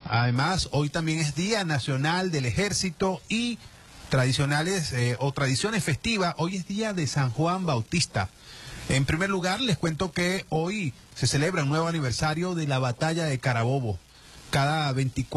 Además, hoy también es Día Nacional del Ejército y tradiciones festivas. Hoy es Día de San Juan Bautista. En primer lugar, les cuento que hoy se celebra un nuevo aniversario de la Batalla de Carabobo. Cada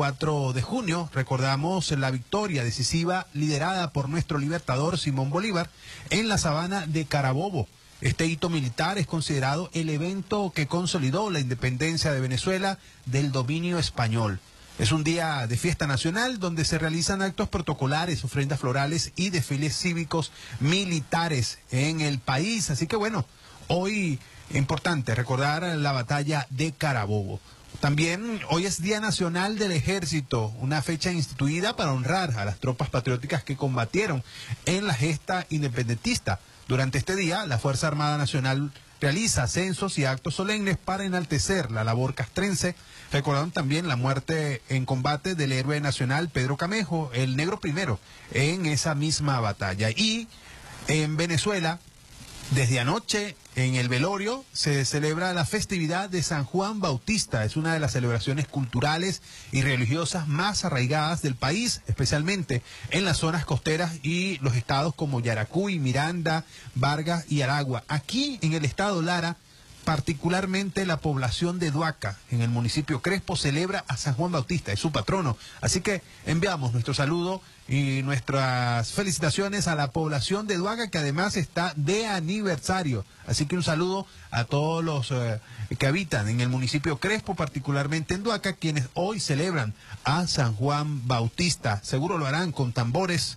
24 de junio recordamos la victoria decisiva liderada por nuestro libertador Simón Bolívar en la sabana de Carabobo. Este hito militar es considerado el evento que consolidó la independencia de Venezuela del dominio español. Es un día de fiesta nacional donde se realizan actos protocolares, ofrendas florales y desfiles cívicos militares en el país. Así que bueno, hoy importante recordar la batalla de Carabobo. También hoy es Día Nacional del Ejército, una fecha instituida para honrar a las tropas patrióticas que combatieron en la gesta independentista. Durante este día, la Fuerza Armada Nacional realiza censos y actos solemnes para enaltecer la labor castrense. Recordaron también la muerte en combate del héroe nacional Pedro Camejo, el Negro Primero, en esa misma batalla. Y en Venezuela, desde anoche, en el velorio, se celebra la festividad de San Juan Bautista. Es una de las celebraciones culturales y religiosas más arraigadas del país, especialmente en las zonas costeras y los estados como Yaracuy, Miranda, Vargas y Aragua. Aquí, en el estado Lara, particularmente la población de Duaca, en el municipio Crespo, celebra a San Juan Bautista, es su patrono. Así que enviamos nuestro saludo y nuestras felicitaciones a la población de Duaca, que además está de aniversario. Así que un saludo a todos los que habitan en el municipio Crespo, particularmente en Duaca, quienes hoy celebran a San Juan Bautista. Seguro lo harán con tambores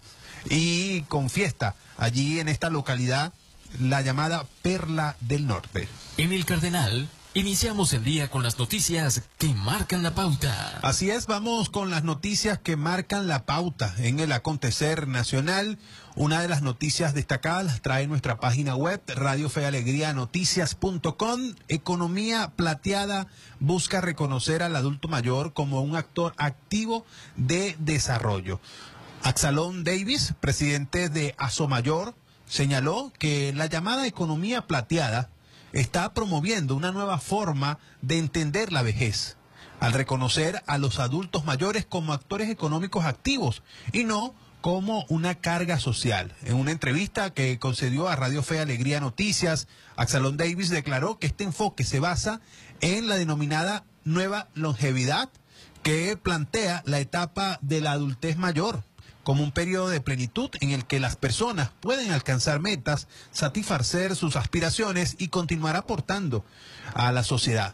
y con fiesta allí en esta localidad, la llamada Perla del Norte. En el Cardenal, iniciamos el día con las noticias que marcan la pauta. Así es, vamos con las noticias que marcan la pauta en el acontecer nacional. Una de las noticias destacadas las trae nuestra página web, radiofealegrianoticias.com. Economía Plateada busca reconocer al adulto mayor como un actor activo de desarrollo. Axalón Davis, presidente de Asomayor, señaló que la llamada economía plateada está promoviendo una nueva forma de entender la vejez, al reconocer a los adultos mayores como actores económicos activos y no como una carga social. En una entrevista que concedió a Radio Fe Alegría Noticias, Axalón Davis declaró que este enfoque se basa en la denominada nueva longevidad, que plantea la etapa de la adultez mayor como un periodo de plenitud en el que las personas pueden alcanzar metas, satisfacer sus aspiraciones y continuar aportando a la sociedad.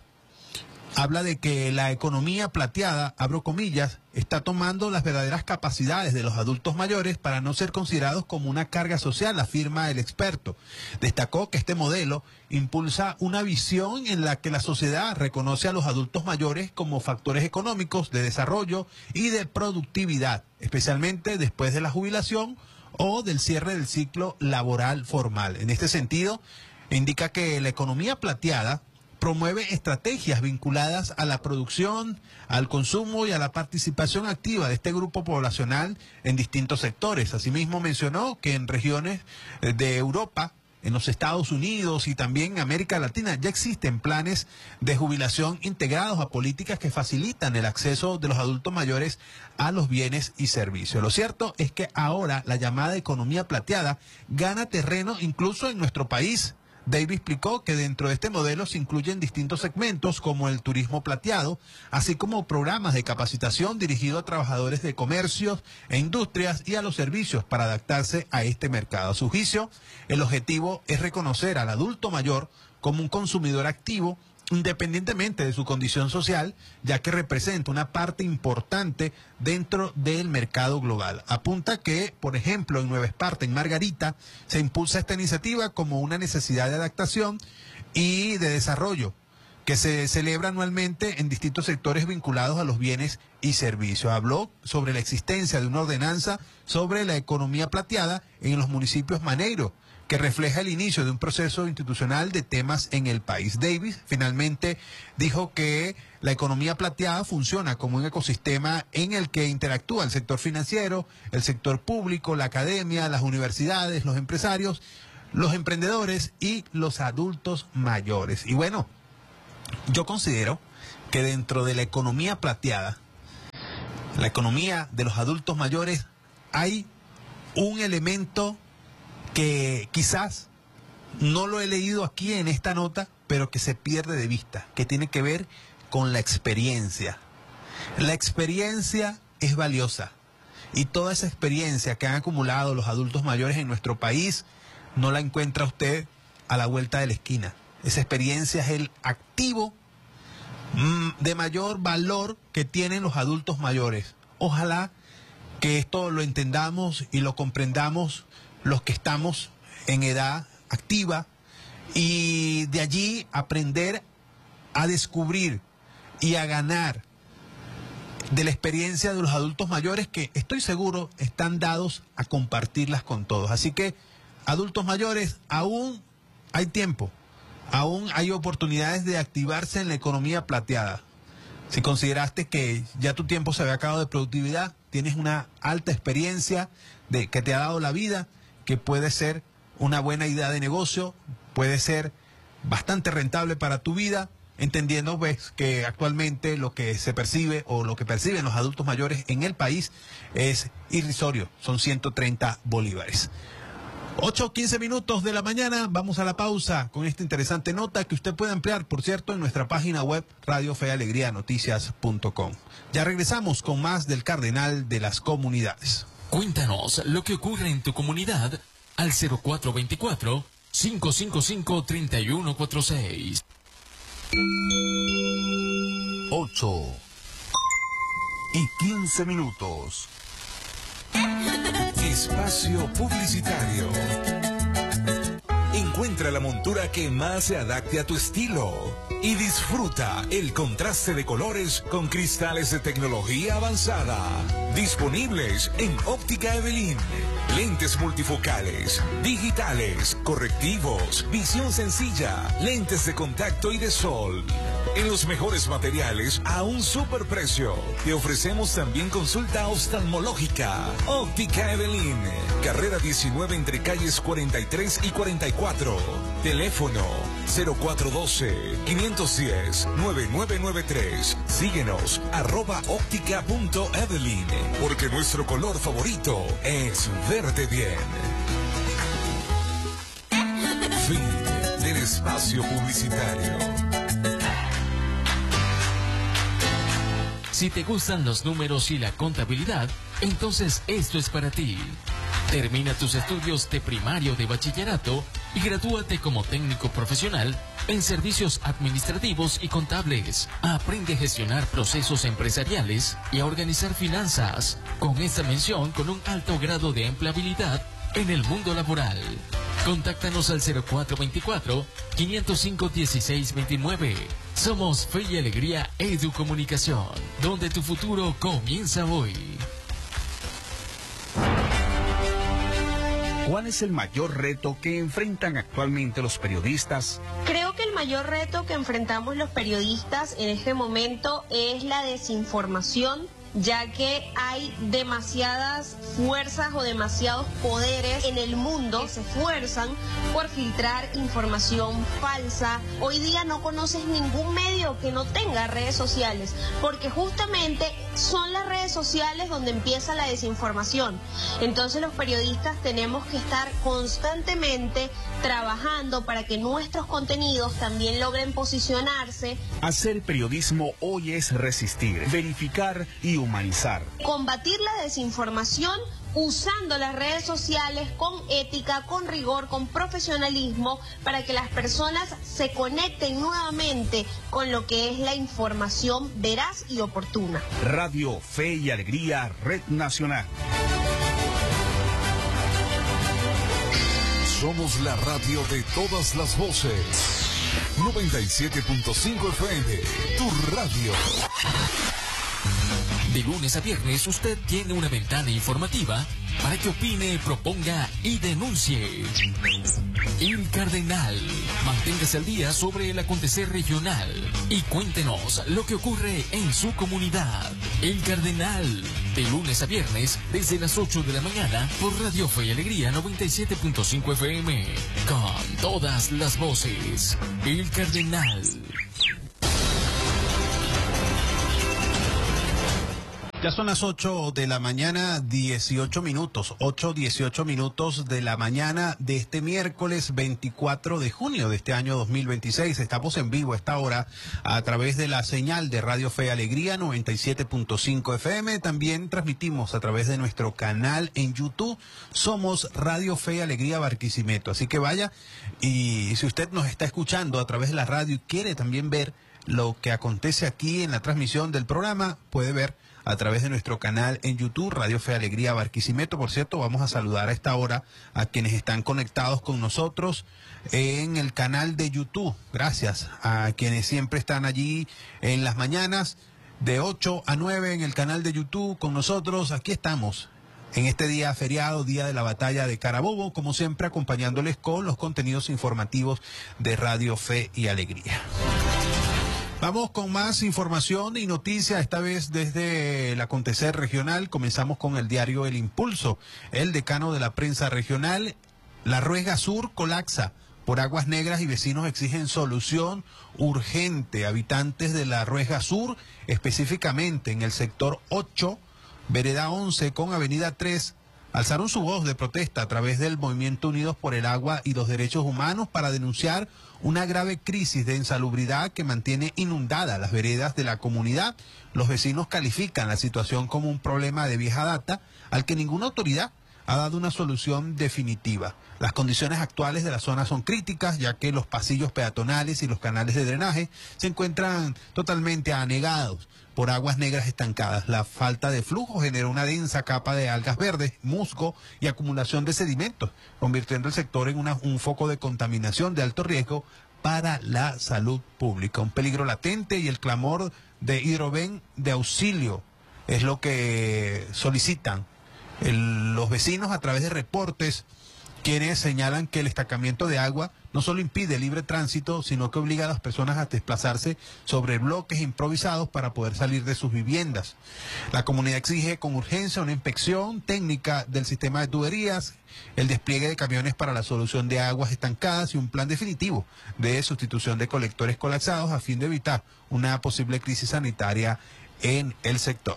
Habla de que la economía plateada, abro comillas, está tomando las verdaderas capacidades de los adultos mayores para no ser considerados como una carga social, afirma el experto. Destacó que este modelo impulsa una visión en la que la sociedad reconoce a los adultos mayores como factores económicos de desarrollo y de productividad, especialmente después de la jubilación o del cierre del ciclo laboral formal. En este sentido, indica que la economía plateada promueve estrategias vinculadas a la producción, al consumo y a la participación activa de este grupo poblacional en distintos sectores. Asimismo mencionó que en regiones de Europa, en los Estados Unidos y también en América Latina ya existen planes de jubilación integrados a políticas que facilitan el acceso de los adultos mayores a los bienes y servicios. Lo cierto es que ahora la llamada economía plateada gana terreno incluso en nuestro país. David explicó que dentro de este modelo se incluyen distintos segmentos como el turismo plateado, así como programas de capacitación dirigidos a trabajadores de comercios e industrias y a los servicios para adaptarse a este mercado. A su juicio, el objetivo es reconocer al adulto mayor como un consumidor activo, independientemente de su condición social, ya que representa una parte importante dentro del mercado global. Apunta que, por ejemplo, en Nueva Esparta, en Margarita, se impulsa esta iniciativa como una necesidad de adaptación y de desarrollo, que se celebra anualmente en distintos sectores vinculados a los bienes y servicios. Habló sobre la existencia de una ordenanza sobre la economía plateada en los municipios Maneiro, que refleja el inicio de un proceso institucional de temas en el país. Davis finalmente dijo que la economía plateada funciona como un ecosistema en el que interactúa el sector financiero, el sector público, la academia, las universidades, los empresarios, los emprendedores y los adultos mayores. Y bueno, yo considero que dentro de la economía plateada la economía de los adultos mayores, hay un elemento que quizás no lo he leído aquí en esta nota, pero que se pierde de vista, que tiene que ver con la experiencia. La experiencia es valiosa y toda esa experiencia que han acumulado los adultos mayores en nuestro país no la encuentra usted a la vuelta de la esquina. Esa experiencia es el activo de mayor valor que tienen los adultos mayores. Ojalá que esto lo entendamos y lo comprendamos los que estamos en edad activa y de allí aprender a descubrir y a ganar de la experiencia de los adultos mayores, que estoy seguro están dados a compartirlas con todos. Así que, adultos mayores, aún hay tiempo, aún hay oportunidades de activarse en la economía plateada. Si consideraste que ya tu tiempo se había acabado de productividad, tienes una alta experiencia que te ha dado la vida, que puede ser una buena idea de negocio, puede ser bastante rentable para tu vida, entendiendo pues que actualmente lo que se percibe o lo que perciben los adultos mayores en el país es irrisorio, son 130 bolívares. 8:15 minutos de la mañana, vamos a la pausa con esta interesante nota que usted puede ampliar, por cierto, en nuestra página web radiofealegrianoticias.com. Ya regresamos con más del Cardenal de las Comunidades. Cuéntanos lo que ocurre en tu comunidad al 0424-555-3146. 8:15 minutos. Espacio publicitario. Encuentra la montura que más se adapte a tu estilo y disfruta el contraste de colores con cristales de tecnología avanzada. Disponibles en Óptica Evelyn. Lentes multifocales, digitales, correctivos, visión sencilla, lentes de contacto y de sol. En los mejores materiales a un superprecio. Te ofrecemos también consulta oftalmológica. Óptica Evelyn. Carrera 19 entre calles 43 y 44. Teléfono 0412-510-9993. Síguenos @óptica.evelyn. Porque nuestro color favorito es verte bien. Fin del espacio publicitario. Si te gustan los números y la contabilidad, entonces esto es para ti. Termina tus estudios de primario de bachillerato y gradúate como técnico profesional en servicios administrativos y contables. Aprende a gestionar procesos empresariales y a organizar finanzas, con esta mención con un alto grado de empleabilidad en el mundo laboral. Contáctanos al 0424-505-1629. Somos Fe y Alegría Educomunicación, donde tu futuro comienza hoy. ¿Cuál es el mayor reto que enfrentan actualmente los periodistas? Creo que el mayor reto que enfrentamos los periodistas en este momento es la desinformación, ya que hay demasiadas fuerzas o demasiados poderes en el mundo que se esfuerzan por filtrar información falsa. Hoy día no conoces ningún medio que no tenga redes sociales, porque justamente son las redes sociales donde empieza la desinformación. Entonces los periodistas tenemos que estar constantemente trabajando para que nuestros contenidos también logren posicionarse. Hacer periodismo hoy es resistir, verificar y humanizar. Combatir la desinformación usando las redes sociales con ética, con rigor, con profesionalismo, para que las personas se conecten nuevamente con lo que es la información veraz y oportuna. Radio Fe y Alegría, Red Nacional. Somos la radio de todas las voces. 97.5 FM, tu radio. De lunes a viernes usted tiene una ventana informativa para que opine, proponga y denuncie. El Cardenal. Manténgase al día sobre el acontecer regional y cuéntenos lo que ocurre en su comunidad. El Cardenal. De lunes a viernes desde las 8 de la mañana por Radio Fe y Alegría 97.5 FM. Con todas las voces. El Cardenal. Ya son las 8 de la mañana, 18 minutos, 8:18 minutos de la mañana de este miércoles 24 de junio de este año 2026. Estamos en vivo a esta hora a través de la señal de Radio Fe y Alegría 97.5 FM. También transmitimos a través de nuestro canal en YouTube. Somos Radio Fe y Alegría Barquisimeto. Así que vaya, y si usted nos está escuchando a través de la radio y quiere también ver lo que acontece aquí en la transmisión del programa, puede ver a través de nuestro canal en YouTube, Radio Fe y Alegría Barquisimeto. Por cierto, vamos a saludar a esta hora a quienes están conectados con nosotros en el canal de YouTube. Gracias a quienes siempre están allí en las mañanas de 8 a 9 en el canal de YouTube con nosotros. Aquí estamos en este día feriado, día de la batalla de Carabobo, como siempre acompañándoles con los contenidos informativos de Radio Fe y Alegría. Vamos con más información y noticias, esta vez desde el acontecer regional. Comenzamos con el diario El Impulso. El decano de la prensa regional, La Ruega Sur colapsa por aguas negras y vecinos exigen solución urgente. Habitantes de La Ruega Sur, específicamente en el sector 8, vereda 11 con avenida 3, alzaron su voz de protesta a través del Movimiento Unidos por el Agua y los Derechos Humanos para denunciar una grave crisis de insalubridad que mantiene inundadas las veredas de la comunidad. Los vecinos califican la situación como un problema de vieja data al que ninguna autoridad ha dado una solución definitiva. Las condiciones actuales de la zona son críticas, ya que los pasillos peatonales y los canales de drenaje se encuentran totalmente anegados por aguas negras estancadas. La falta de flujo genera una densa capa de algas verdes, musgo y acumulación de sedimentos, convirtiendo el sector en un foco de contaminación de alto riesgo para la salud pública. Un peligro latente y el clamor de Hidroven de auxilio es lo que solicitan los vecinos a través de reportes, quienes señalan que el estancamiento de agua no solo impide el libre tránsito, sino que obliga a las personas a desplazarse sobre bloques improvisados para poder salir de sus viviendas. La comunidad exige con urgencia una inspección técnica del sistema de tuberías, el despliegue de camiones para la solución de aguas estancadas y un plan definitivo de sustitución de colectores colapsados a fin de evitar una posible crisis sanitaria en el sector.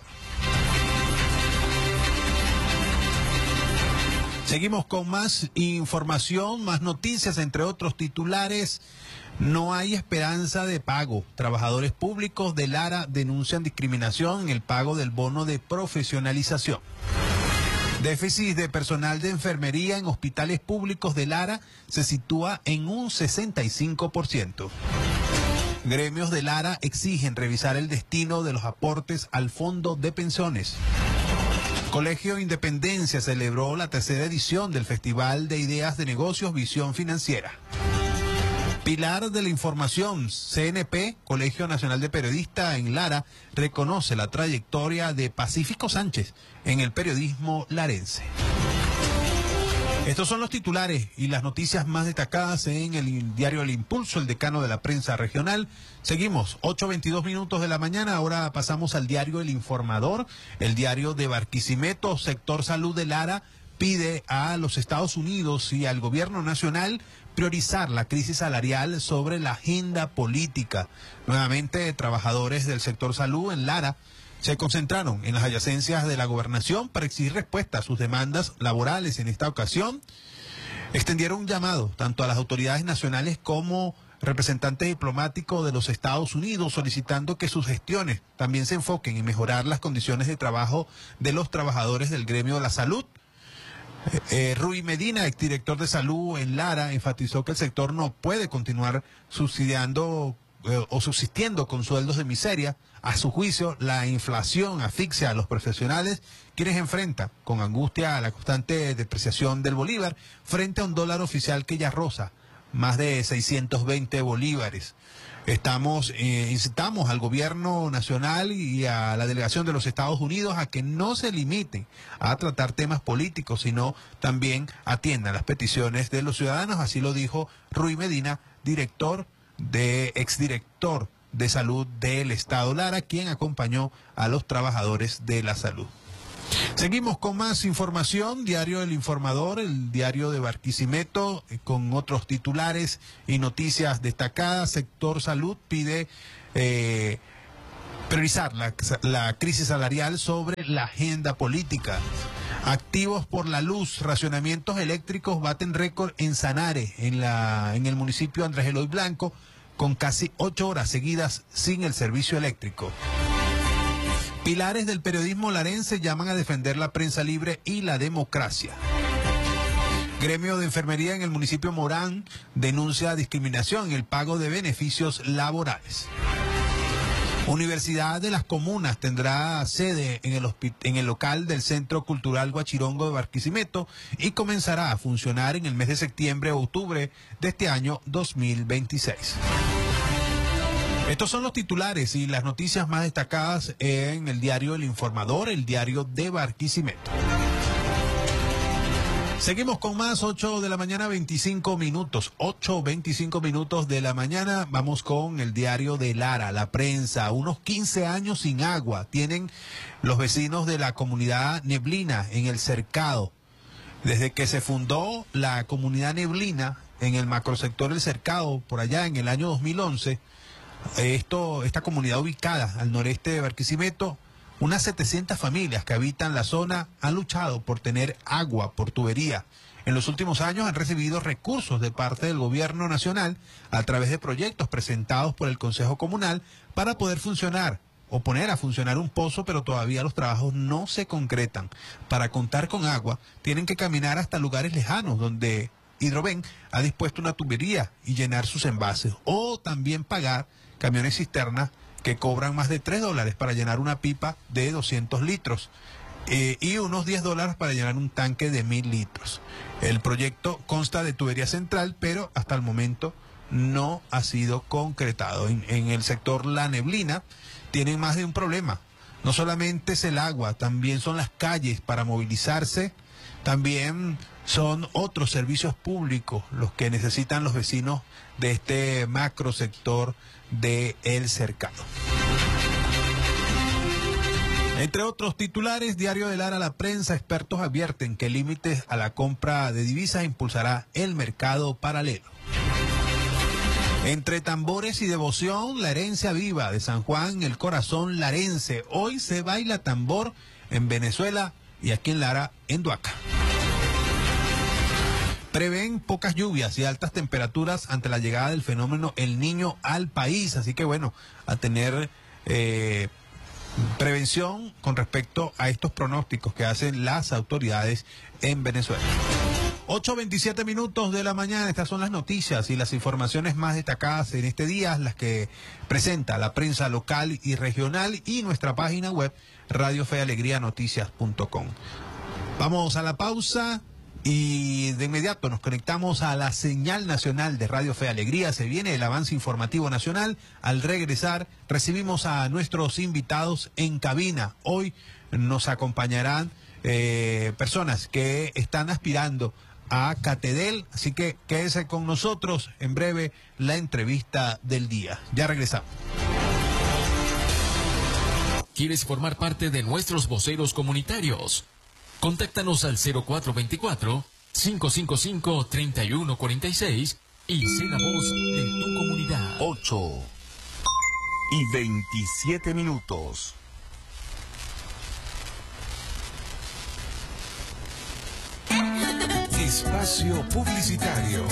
Seguimos con más información, más noticias, entre otros titulares. No hay esperanza de pago. Trabajadores públicos de Lara denuncian discriminación en el pago del bono de profesionalización. Déficit de personal de enfermería en hospitales públicos de Lara se sitúa en un 65%. Gremios de Lara exigen revisar el destino de los aportes al fondo de pensiones. Colegio Independencia celebró la tercera edición del Festival de Ideas de Negocios Visión Financiera. Pilar de la Información, CNP, Colegio Nacional de Periodistas en Lara, reconoce la trayectoria de Pacífico Sánchez en el periodismo larense. Estos son los titulares y las noticias más destacadas en el diario El Impulso, el decano de la prensa regional. Seguimos, 8:22 minutos de la mañana. Ahora pasamos al diario El Informador, el diario de Barquisimeto. Sector Salud de Lara pide a los Estados Unidos y al gobierno nacional priorizar la crisis salarial sobre la agenda política. Nuevamente, trabajadores del sector salud en Lara se concentraron en las adyacencias de la gobernación para exigir respuesta a sus demandas laborales. En esta ocasión, extendieron un llamado tanto a las autoridades nacionales como representantes diplomáticos de los Estados Unidos, solicitando que sus gestiones también se enfoquen en mejorar las condiciones de trabajo de los trabajadores del gremio de la salud. Rui Medina, exdirector de salud en Lara, enfatizó que el sector no puede continuar subsidiando o subsistiendo con sueldos de miseria. A su juicio, la inflación asfixia a los profesionales, quienes enfrentan con angustia a la constante depreciación del bolívar frente a un dólar oficial que ya roza más de 620 bolívares. Incitamos al gobierno nacional y a la delegación de los Estados Unidos a que no se limiten a tratar temas políticos, sino también atiendan las peticiones de los ciudadanos. Así lo dijo Rui Medina, exdirector de salud del Estado Lara, quien acompañó a los trabajadores de la salud. Seguimos con más información, diario El Informador, el diario de Barquisimeto, con otros titulares y noticias destacadas. Sector Salud pide Priorizar la crisis salarial sobre la agenda política. Activos por la luz, racionamientos eléctricos baten récord en Sanare, en el municipio Andrés Eloy Blanco, con casi 8 horas seguidas sin el servicio eléctrico. Pilares del periodismo larense llaman a defender la prensa libre y la democracia. Gremio de enfermería en el municipio Morán denuncia discriminación en el pago de beneficios laborales. Universidad de las Comunas tendrá sede en el local del Centro Cultural Guachirongo de Barquisimeto y comenzará a funcionar en el mes de septiembre o octubre de este año 2026. Estos son los titulares y las noticias más destacadas en el diario El Informador, el diario de Barquisimeto. Seguimos con más, 8 de la mañana, 25 minutos. 8:25 minutos de la mañana. Vamos con el diario de Lara, la prensa. Unos 15 años sin agua tienen los vecinos de la comunidad Neblina en el Cercado. Desde que se fundó la comunidad Neblina en el macrosector El Cercado, por allá en el año 2011, esta comunidad ubicada al noreste de Barquisimeto, unas 700 familias que habitan la zona han luchado por tener agua por tubería. En los últimos años han recibido recursos de parte del gobierno nacional a través de proyectos presentados por el Consejo Comunal para poder funcionar o poner a funcionar un pozo, pero todavía los trabajos no se concretan. Para contar con agua tienen que caminar hasta lugares lejanos donde Hidroven ha dispuesto una tubería y llenar sus envases, o también pagar camiones cisternas que cobran más de $3 para llenar una pipa de 200 litros y unos $10 para llenar un tanque de 1000 litros. El proyecto consta de tubería central, pero hasta el momento no ha sido concretado. En el sector La Neblina tienen más de un problema. No solamente es el agua, también son las calles para movilizarse, también son otros servicios públicos los que necesitan los vecinos de este macro sector de El Cercado. Entre otros titulares, diario de Lara, la prensa, expertos advierten que límites a la compra de divisas impulsará el mercado paralelo. Entre tambores y devoción, la herencia viva de San Juan, el corazón larense. Hoy se baila tambor en Venezuela y aquí en Lara, en Duaca. Prevén pocas lluvias y altas temperaturas ante la llegada del fenómeno El Niño al país. Así que bueno, a tener prevención con respecto a estos pronósticos que hacen las autoridades en Venezuela. 8:27 minutos de la mañana. Estas son las noticias y las informaciones más destacadas en este día, las que presenta la prensa local y regional y nuestra página web radiofealegrianoticias.com. Vamos a la pausa. Y de inmediato nos conectamos a la señal nacional de Radio Fe Alegría. Se viene el avance informativo nacional. Al regresar recibimos a nuestros invitados en cabina. Hoy nos acompañarán personas que están aspirando a Catedel. Así que quédese con nosotros. En breve la entrevista del día. Ya regresamos. ¿Quieres formar parte de nuestros voceros comunitarios? Contáctanos al 0424-555-3146 y sé la voz de tu comunidad. 8:27 minutos. Espacio publicitario.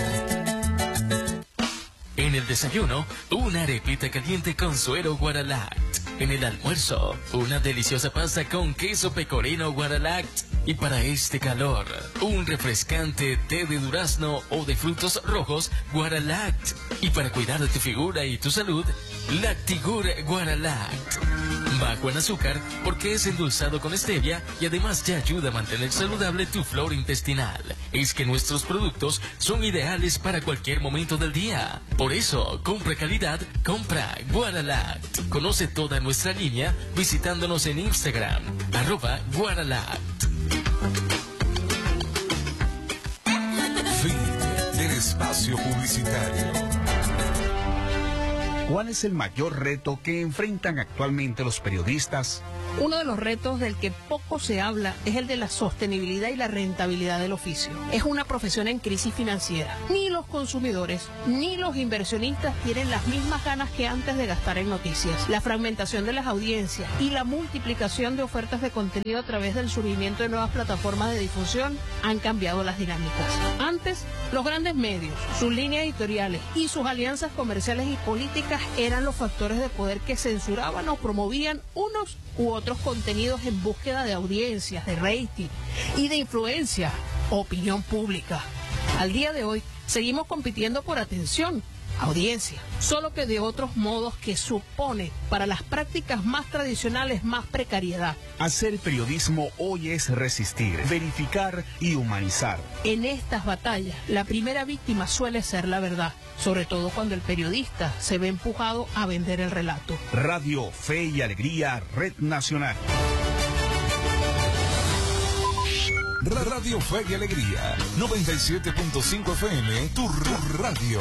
En el desayuno, una arepita caliente con suero Guaralact. En el almuerzo, una deliciosa pasta con queso pecorino Guaralact. Y para este calor, un refrescante té de durazno o de frutos rojos Guaralact. Y para cuidar de tu figura y tu salud, Lactigur Guaralact. Bajo en azúcar porque es endulzado con stevia y además te ayuda a mantener saludable tu flora intestinal. Es que nuestros productos son ideales para cualquier momento del día. Por eso, compra calidad, compra Guaralact. Conoce toda nuestra línea visitándonos en Instagram, @Guaralact. Fin del espacio publicitario. ¿Cuál es el mayor reto que enfrentan actualmente los periodistas? Uno de los retos del que poco se habla es el de la sostenibilidad y la rentabilidad del oficio. Es una profesión en crisis financiera. Ni los consumidores ni los inversionistas tienen las mismas ganas que antes de gastar en noticias. La fragmentación de las audiencias y la multiplicación de ofertas de contenido a través del surgimiento de nuevas plataformas de difusión han cambiado las dinámicas. Antes, los grandes medios, sus líneas editoriales y sus alianzas comerciales y políticas eran los factores de poder que censuraban o promovían unos u otros contenidos en búsqueda de audiencias, de rating y de influencia o opinión pública. Al día de hoy, seguimos compitiendo por atención, audiencia, solo que de otros modos que supone para las prácticas más tradicionales más precariedad. Hacer periodismo hoy es resistir, verificar y humanizar. En estas batallas, la primera víctima suele ser la verdad, sobre todo cuando el periodista se ve empujado a vender el relato. Radio Fe y Alegría, Red Nacional. Radio Fe y Alegría, 97.5 FM, tu radio.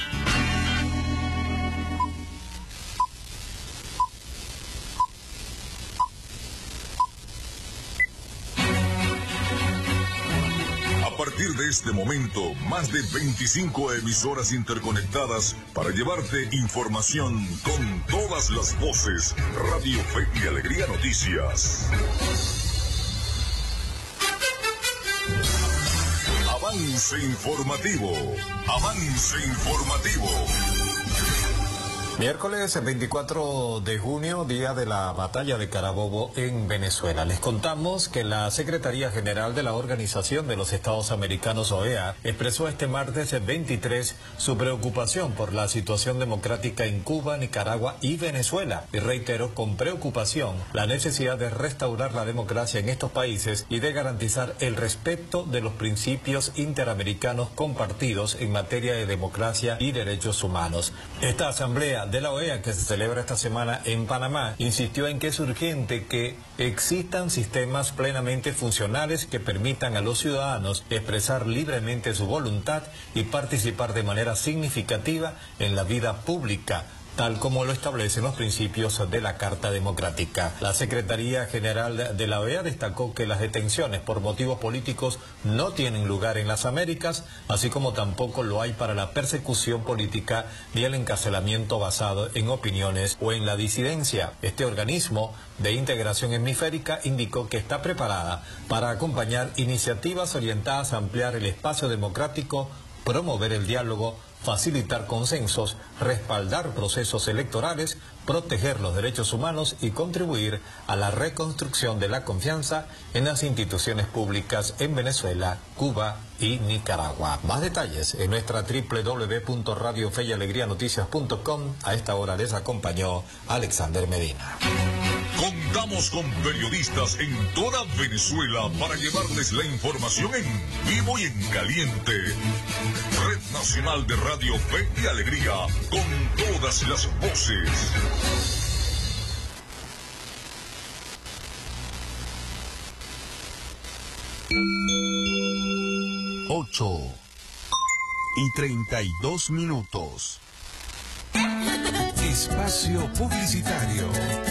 A partir de este momento, más de 25 emisoras interconectadas para llevarte información con todas las voces. Radio Fe y Alegría Noticias. Avance informativo. Avance informativo. Miércoles 24 de junio, día de la batalla de Carabobo en Venezuela. Les contamos que la Secretaría General de la Organización de los Estados Americanos, OEA, expresó este martes 23 su preocupación por la situación democrática en Cuba, Nicaragua y Venezuela, y reiteró con preocupación la necesidad de restaurar la democracia en estos países y de garantizar el respeto de los principios interamericanos compartidos en materia de democracia y derechos humanos. Esta asamblea de la OEA, que se celebra esta semana en Panamá, insistió en que es urgente que existan sistemas plenamente funcionales que permitan a los ciudadanos expresar libremente su voluntad y participar de manera significativa en la vida pública, tal como lo establecen los principios de la Carta Democrática. La Secretaría General de la OEA destacó que las detenciones por motivos políticos no tienen lugar en las Américas, así como tampoco lo hay para la persecución política ni el encarcelamiento basado en opiniones o en la disidencia. Este organismo de integración hemisférica indicó que está preparada para acompañar iniciativas orientadas a ampliar el espacio democrático, promover el diálogo, facilitar consensos, respaldar procesos electorales, proteger los derechos humanos y contribuir a la reconstrucción de la confianza en las instituciones públicas en Venezuela, Cuba y Nicaragua. Más detalles en nuestra www.radiofeyalegrianoticias.com. A esta hora les acompañó Alexander Medina. Contamos con periodistas en toda Venezuela para llevarles la información en vivo y en caliente. Red Nacional de Radio Fe y Alegría, con todas las voces. Ocho y 32 minutos. Espacio publicitario.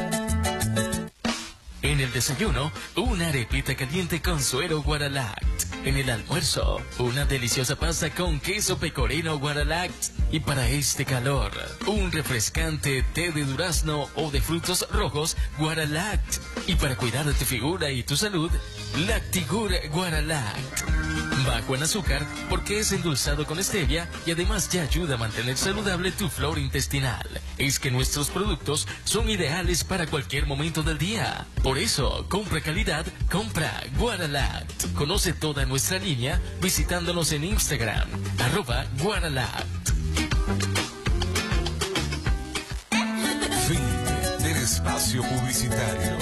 En el desayuno, una arepita caliente con suero Guaralact. En el almuerzo, una deliciosa pasta con queso pecorino Guaralact. Y para este calor, un refrescante té de durazno o de frutos rojos Guaralact. Y para cuidar de tu figura y tu salud, Lactigur Guaralact. Bajo en azúcar porque es endulzado con stevia y además te ayuda a mantener saludable tu flora intestinal. Es que nuestros productos son ideales para cualquier momento del día. Por eso, compra calidad, compra Guaralact. Conoce toda nuestra línea visitándonos en Instagram, @Guaralact. Fin del espacio publicitario.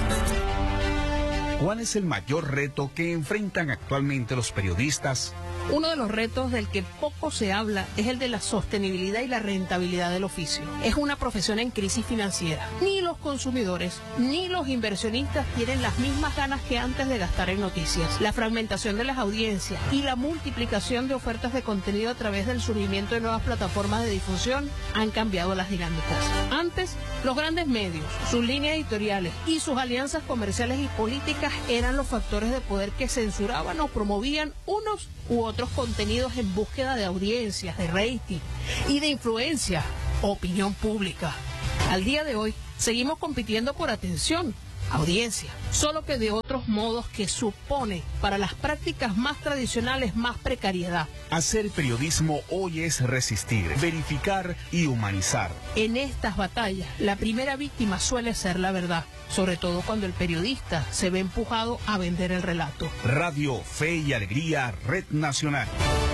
¿Cuál es el mayor reto que enfrentan actualmente los periodistas? Uno de los retos del que poco se habla es el de la sostenibilidad y la rentabilidad del oficio. Es una profesión en crisis financiera. Ni los consumidores ni los inversionistas tienen las mismas ganas que antes de gastar en noticias. La fragmentación de las audiencias y la multiplicación de ofertas de contenido a través del surgimiento de nuevas plataformas de difusión han cambiado las dinámicas. Antes, los grandes medios, sus líneas editoriales y sus alianzas comerciales y políticas eran los factores de poder que censuraban o promovían unos u otros contenidos en búsqueda de audiencias, de rating y de influencia, opinión pública. Al día de hoy, seguimos compitiendo por atención, audiencia, solo que de otros modos que supone para las prácticas más tradicionales más precariedad. Hacer periodismo hoy es resistir, verificar y humanizar. En estas batallas, la primera víctima suele ser la verdad, sobre todo cuando el periodista se ve empujado a vender el relato. Radio Fe y Alegría, Red Nacional.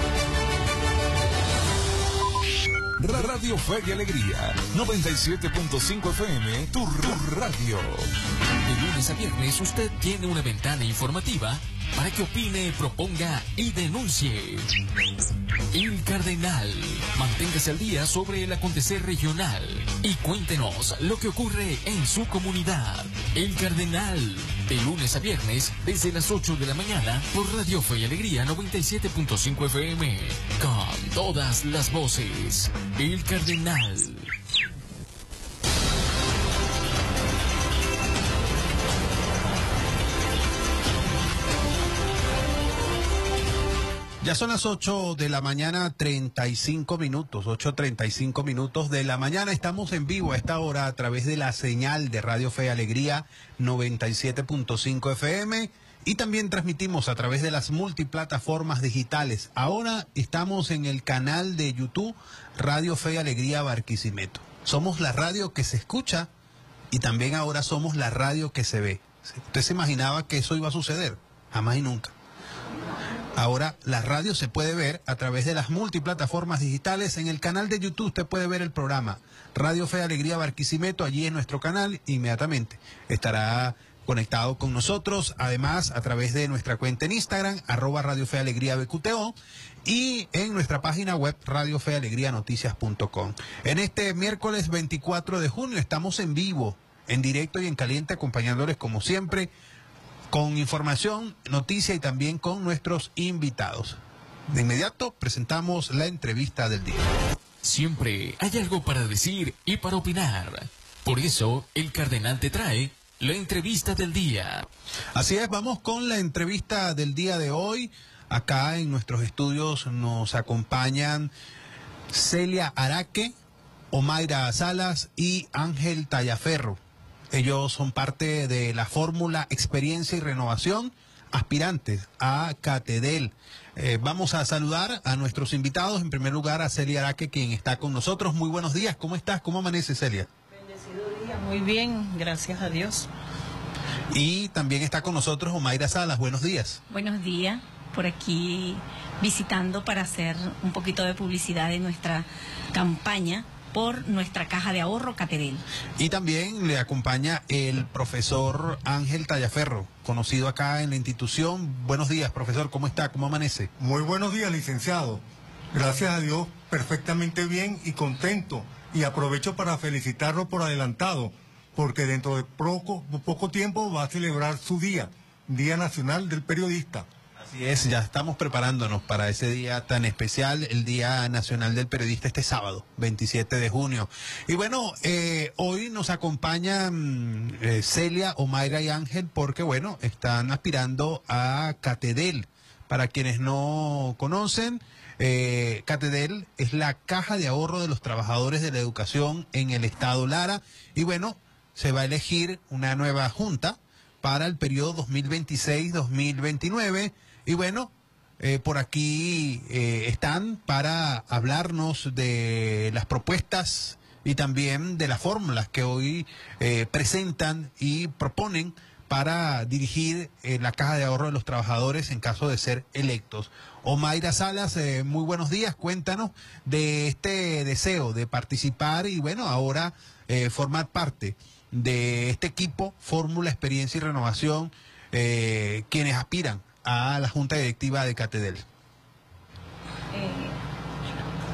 Radio Fe y Alegría, 97.5 FM, tu radio. De lunes a viernes usted tiene una ventana informativa para que opine, proponga y denuncie. El Cardenal. Manténgase al día sobre el acontecer regional y cuéntenos lo que ocurre en su comunidad. El Cardenal. De lunes a viernes desde las 8 de la mañana por Radio Fe y Alegría 97.5 FM. Con todas las voces. El Cardenal. Ya son las 8 de la mañana, 35 minutos, 8:35 minutos de la mañana. Estamos en vivo a esta hora a través de la señal de Radio Fe y Alegría 97.5 FM y también transmitimos a través de las multiplataformas digitales. Ahora estamos en el canal de YouTube Radio Fe y Alegría Barquisimeto. Somos la radio que se escucha y también ahora somos la radio que se ve. ¿Usted se imaginaba que eso iba a suceder? Jamás y nunca. Ahora la radio se puede ver a través de las multiplataformas digitales. En el canal de YouTube usted puede ver el programa Radio Fe y Alegría Barquisimeto. Allí en nuestro canal inmediatamente estará conectado con nosotros. Además, a través de nuestra cuenta en Instagram, @Radio Fe y Alegría BQTO, y en nuestra página web radiofealegrianoticias.com. En este miércoles 24 de junio estamos en vivo, en directo y en caliente, acompañándoles como siempre con información, noticia y también con nuestros invitados. De inmediato presentamos la entrevista del día. Siempre hay algo para decir y para opinar. Por eso, el Cardenal te trae la entrevista del día. Así es, vamos con la entrevista del día de hoy. Acá en nuestros estudios nos acompañan Celia Araque, Omaira Salas y Ángel Tallaferro. Ellos son parte de la fórmula Experiencia y Renovación, aspirantes a CATEDEL. Vamos a saludar a nuestros invitados. En primer lugar, a Celia Araque, quien está con nosotros. Muy buenos días. ¿Cómo estás? ¿Cómo amanece, Celia? Bendecido día. Muy bien, gracias a Dios. Y también está con nosotros Omaira Salas. Buenos días. Buenos días. Por aquí visitando para hacer un poquito de publicidad de nuestra campaña por nuestra caja de ahorro CATEDEL. Y también le acompaña el profesor Ángel Tallaferro, conocido acá en la institución. Buenos días, profesor, ¿cómo está? ¿Cómo amanece? Muy buenos días, licenciado. Gracias a Dios, perfectamente bien y contento. Y aprovecho para felicitarlo por adelantado, porque dentro de poco tiempo va a celebrar su día, Día Nacional del Periodista. Así es, ya estamos preparándonos para ese día tan especial, el Día Nacional del Periodista, este sábado, 27 de junio. Y bueno, hoy nos acompañan Celia, Omaira y Ángel, porque bueno, están aspirando a CATEDEL. Para quienes no conocen, CATEDEL es la Caja de Ahorro de los Trabajadores de la Educación en el Estado Lara. Y bueno, se va a elegir una nueva junta para el periodo 2026-2029. Y bueno, por aquí están para hablarnos de las propuestas y también de las fórmulas que hoy presentan y proponen para dirigir la Caja de Ahorro de los Trabajadores en caso de ser electos. Omaira Salas, muy buenos días. Cuéntanos de este deseo de participar y bueno, ahora formar parte de este equipo, Fórmula, Experiencia y Renovación, quienes aspiran a la Junta Directiva de CATEDEL.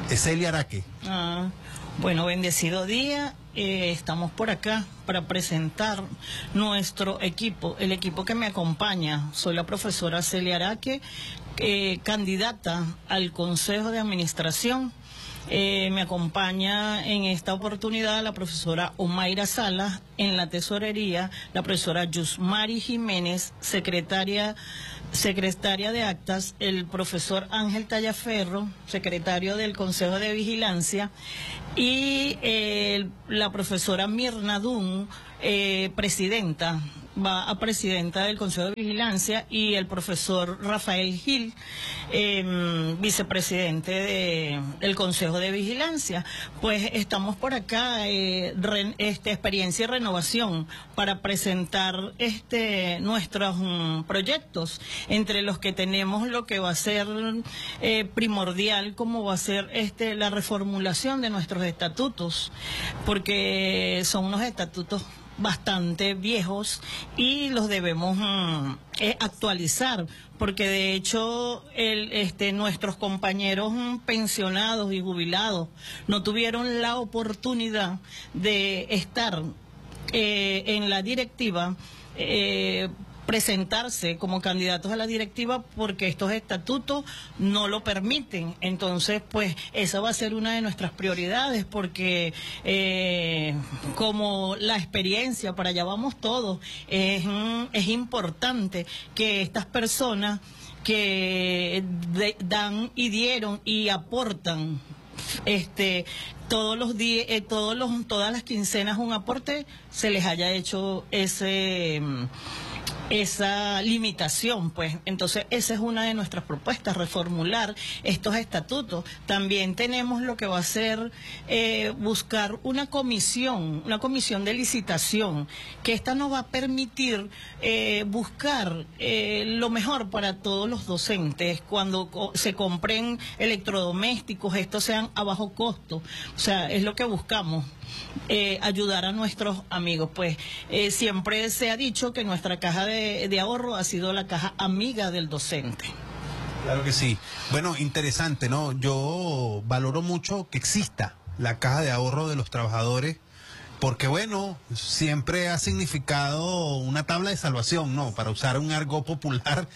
Celia Araque. Bueno, bendecido día. Estamos por acá para presentar nuestro equipo, el equipo que me acompaña. Soy la profesora Celia Araque, candidata al Consejo de Administración. Me acompaña en esta oportunidad la profesora Omaira Salas, en la tesorería la profesora Yusmari Jiménez, secretaria de actas, el profesor Ángel Tallaferro, secretario del Consejo de Vigilancia, y la profesora Mirna Dun, presidenta del Consejo de Vigilancia, y el profesor Rafael Gil, vicepresidente del Consejo de Vigilancia. Pues estamos por acá, experiencia y renovación, para presentar nuestros proyectos, entre los que tenemos lo que va a ser primordial, como va a ser la reformulación de nuestros estatutos, porque son unos estatutos bastante viejos y los debemos actualizar, porque de hecho nuestros compañeros pensionados y jubilados no tuvieron la oportunidad de estar en la directiva, presentarse como candidatos a la directiva, porque estos estatutos no lo permiten. Entonces, pues esa va a ser una de nuestras prioridades, porque como la experiencia, para allá vamos todos, es importante que estas personas que dan y dieron y aportan todos los días, todas las quincenas un aporte, se les haya hecho esa limitación, pues. Entonces esa es una de nuestras propuestas, reformular estos estatutos. También tenemos lo que va a ser buscar una comisión de licitación, que esta nos va a permitir buscar lo mejor para todos los docentes. Cuando se compren electrodomésticos, estos sean a bajo costo. O sea, es lo que buscamos, ayudar a nuestros amigos. Pues siempre se ha dicho que nuestra caja de ahorro ha sido la caja amiga del docente. Claro que sí. Bueno, interesante, ¿no? Yo valoro mucho que exista la caja de ahorro de los trabajadores, porque bueno, siempre ha significado una tabla de salvación, ¿no? Para usar un argot popular,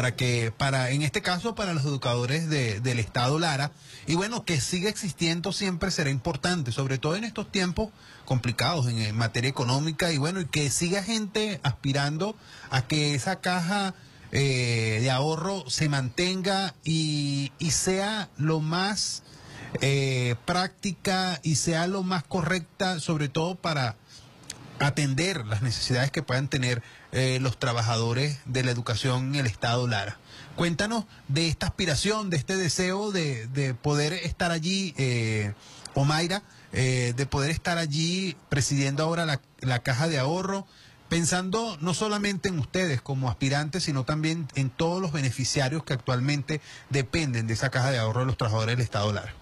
en este caso, para los educadores del Estado Lara. Y bueno, que siga existiendo siempre será importante, sobre todo en estos tiempos complicados en materia económica, y bueno, y que siga gente aspirando a que esa caja de ahorro se mantenga y sea lo más práctica y sea lo más correcta, sobre todo para atender las necesidades que puedan tener los trabajadores de la educación en el Estado Lara. Cuéntanos de esta aspiración, de este deseo de poder estar allí, Omaira, de poder estar allí presidiendo ahora la caja de ahorro, pensando no solamente en ustedes como aspirantes, sino también en todos los beneficiarios que actualmente dependen de esa caja de ahorro de los trabajadores del Estado Lara.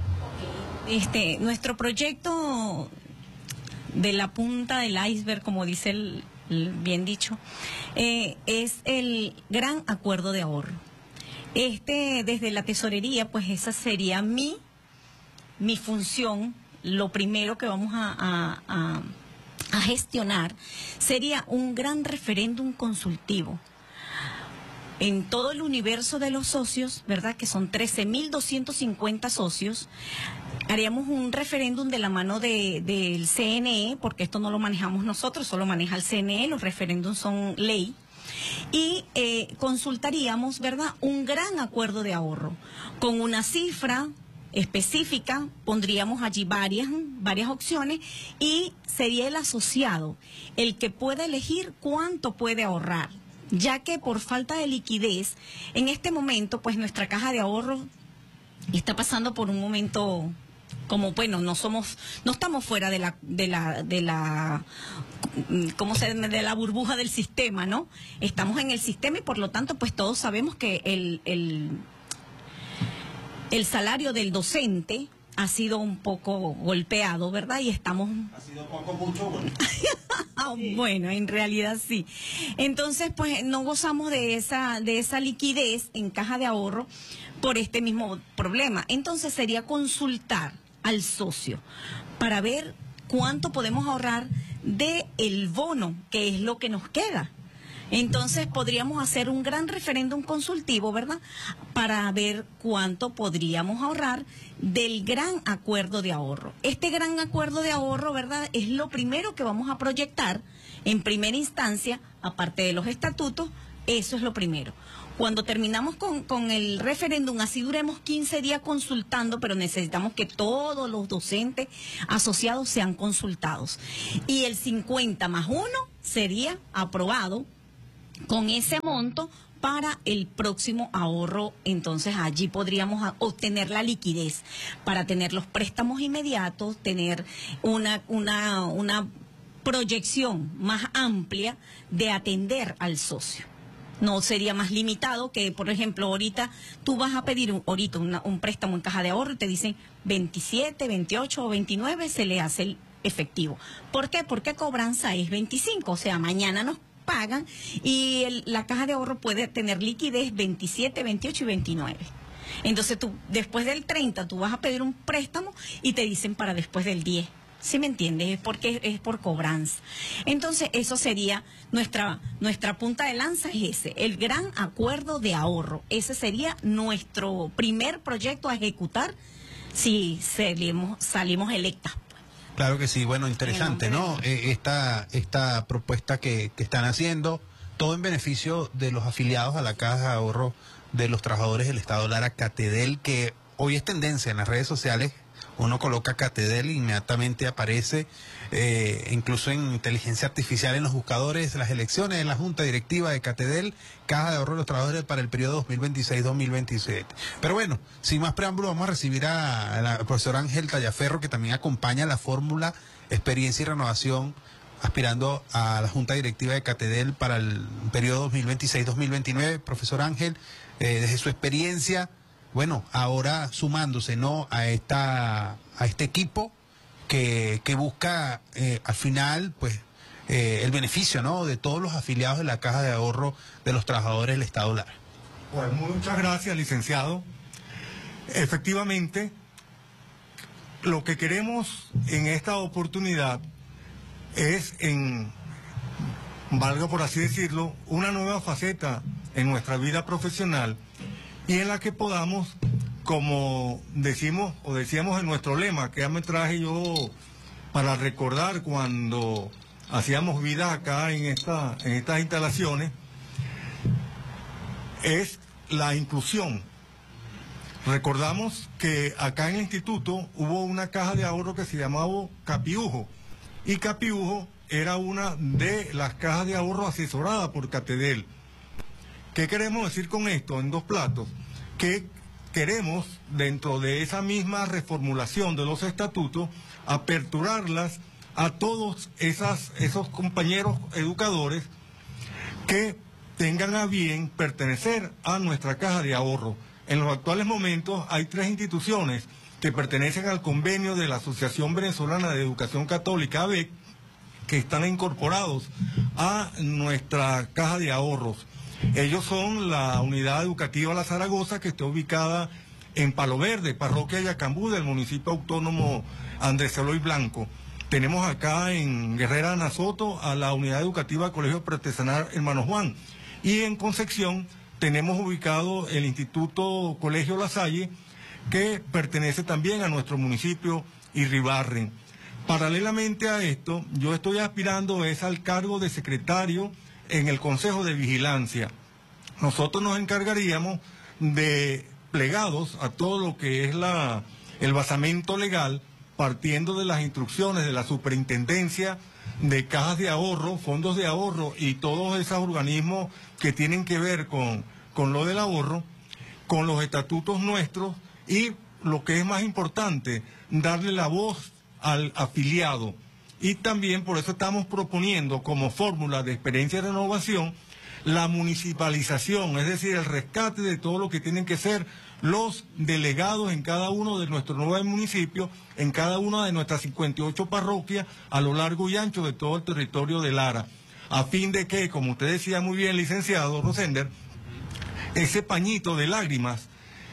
Nuestro proyecto de la punta del iceberg, como dice el bien dicho, es el gran acuerdo de ahorro. Desde la tesorería, pues esa sería mi función. Lo primero que vamos a gestionar sería un gran referéndum consultivo en todo el universo de los socios, ¿verdad? Que son 13.250 socios. Haríamos un referéndum de la mano del CNE, porque esto no lo manejamos nosotros, solo maneja el CNE, los referéndums son ley. Y consultaríamos, ¿verdad?, un gran acuerdo de ahorro con una cifra específica. Pondríamos allí varias opciones, y sería el asociado el que pueda elegir cuánto puede ahorrar, ya que por falta de liquidez en este momento, pues nuestra caja de ahorro está pasando por un momento como, bueno, no estamos fuera de la burbuja del sistema, ¿no? Estamos en el sistema, y por lo tanto, pues todos sabemos que el salario del docente ha sido un poco golpeado, ¿verdad? Y estamos... Ha sido poco, mucho, bueno. Bueno, en realidad sí. Entonces, pues no gozamos de esa liquidez en caja de ahorro, por este mismo problema. Entonces sería consultar al socio para ver cuánto podemos ahorrar del bono, que es lo que nos queda. Entonces podríamos hacer un gran referéndum consultivo, ¿verdad? Para ver cuánto podríamos ahorrar del gran acuerdo de ahorro. Este gran acuerdo de ahorro, ¿verdad? Es lo primero que vamos a proyectar en primera instancia, aparte de los estatutos, eso es lo primero. Cuando terminamos con el referéndum, así duremos 15 días consultando, pero necesitamos que todos los docentes asociados sean consultados. Y el 50 más 1 sería aprobado con ese monto para el próximo ahorro. Entonces allí podríamos obtener la liquidez para tener los préstamos inmediatos, tener una proyección más amplia de atender al socio. No sería más limitado que, por ejemplo, ahorita tú vas a pedir un préstamo en caja de ahorro y te dicen 27, 28 o 29, se le hace el efectivo. ¿Por qué? Porque cobranza es 25, o sea, mañana nos pagan y la caja de ahorro puede tener liquidez 27, 28 y 29. Entonces tú, después del 30, tú vas a pedir un préstamo y te dicen para después del 10. ¿Sí me entiendes? Es porque es por cobranza. Entonces, eso sería nuestra punta de lanza, es ese, el gran acuerdo de ahorro. Ese sería nuestro primer proyecto a ejecutar si salimos electas. Claro que sí, bueno, interesante, ¿no? Esta propuesta que están haciendo, todo en beneficio de los afiliados a la Caja de Ahorro de los Trabajadores del Estado Lara, Catedel, que hoy es tendencia en las redes sociales. Uno coloca Catedel e inmediatamente aparece, incluso en inteligencia artificial en los buscadores, las elecciones en la Junta Directiva de Catedel, Caja de Ahorro de los Trabajadores para el periodo 2026-2027. Pero bueno, sin más preámbulo, vamos a recibir a la profesora Ángel Tallaferro, que también acompaña la fórmula Experiencia y Renovación, aspirando a la Junta Directiva de Catedel para el periodo 2026-2029. Profesor Ángel, desde su experiencia, bueno, ahora sumándose, ¿no?, a este equipo que busca al final, pues, el beneficio, ¿no?, de todos los afiliados de la Caja de Ahorro de los Trabajadores del Estado Lara. Pues muchas gracias, licenciado. Efectivamente, lo que queremos en esta oportunidad es, valga por así decirlo, una nueva faceta en nuestra vida profesional, y en la que podamos, como decíamos en nuestro lema, que ya me traje yo para recordar cuando hacíamos vida acá en estas instalaciones, es la inclusión. Recordamos que acá en el instituto hubo una caja de ahorro que se llamaba Capiujo, y Capiujo era una de las cajas de ahorro asesorada por Catedel. ¿Qué queremos decir con esto? En dos platos, que queremos, dentro de esa misma reformulación de los estatutos, aperturarlas a todos esos compañeros educadores que tengan a bien pertenecer a nuestra caja de ahorro. En los actuales momentos hay 3 instituciones que pertenecen al convenio de la Asociación Venezolana de Educación Católica, AVEC, que están incorporados a nuestra caja de ahorros. Ellos son la Unidad Educativa La Zaragoza, que está ubicada en Palo Verde, parroquia Yacambú, del municipio autónomo Andrés Eloy Blanco. Tenemos acá en Guerrera Nasoto a la Unidad Educativa Colegio Artesanal Hermano Juan. Y en Concepción tenemos ubicado el Instituto Colegio La Salle, que pertenece también a nuestro municipio Irribarren. Paralelamente a esto, yo estoy aspirando al cargo de secretario en el Consejo de Vigilancia. Nosotros nos encargaríamos de plegados a todo lo que es el basamento legal, partiendo de las instrucciones de la Superintendencia de Cajas de Ahorro, Fondos de Ahorro y todos esos organismos que tienen que ver con lo del ahorro, con los estatutos nuestros, y lo que es más importante, darle la voz al afiliado. Y también por eso estamos proponiendo como fórmula de experiencia y renovación la municipalización, es decir, el rescate de todo lo que tienen que ser los delegados en cada uno de nuestros 9 municipios, en cada una de nuestras 58 parroquias a lo largo y ancho de todo el territorio de Lara, a fin de que, como usted decía muy bien, licenciado Rosender, ese pañito de lágrimas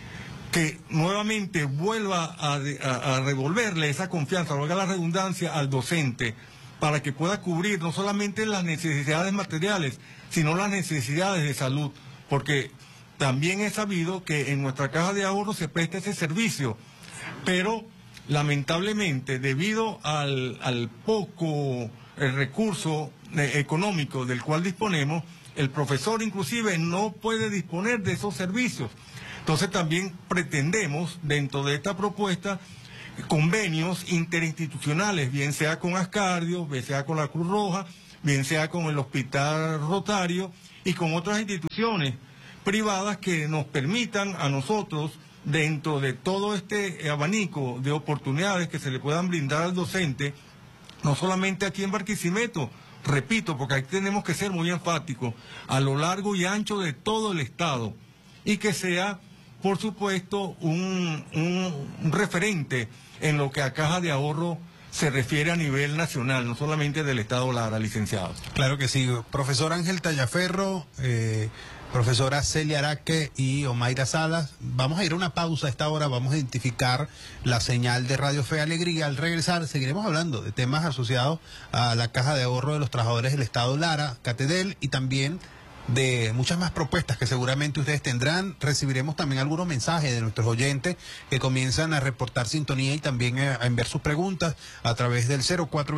que nuevamente vuelva a revolverle esa confianza, valga la redundancia, al docente, para que pueda cubrir no solamente las necesidades materiales, sino las necesidades de salud, porque también es sabido que en nuestra caja de ahorro se presta ese servicio, pero lamentablemente debido al poco recurso económico del cual disponemos, el profesor inclusive no puede disponer de esos servicios. Entonces también pretendemos, dentro de esta propuesta, convenios interinstitucionales, bien sea con Ascardio, bien sea con la Cruz Roja, bien sea con el Hospital Rotario y con otras instituciones privadas que nos permitan a nosotros, dentro de todo este abanico de oportunidades que se le puedan brindar al docente, no solamente aquí en Barquisimeto, repito, porque aquí tenemos que ser muy enfáticos, a lo largo y ancho de todo el Estado, y que sea, por supuesto, un referente en lo que a caja de ahorro se refiere a nivel nacional, no solamente del Estado Lara, licenciado. Claro que sí. Profesor Ángel Tallaferro, profesora Celia Araque y Omaira Salas, vamos a ir a una pausa a esta hora, vamos a identificar la señal de Radio Fe y Alegría. Al regresar seguiremos hablando de temas asociados a la caja de ahorro de los trabajadores del Estado Lara, Catedel, y también de muchas más propuestas que seguramente ustedes tendrán. Recibiremos también algunos mensajes de nuestros oyentes que comienzan a reportar sintonía y también a enviar sus preguntas a través del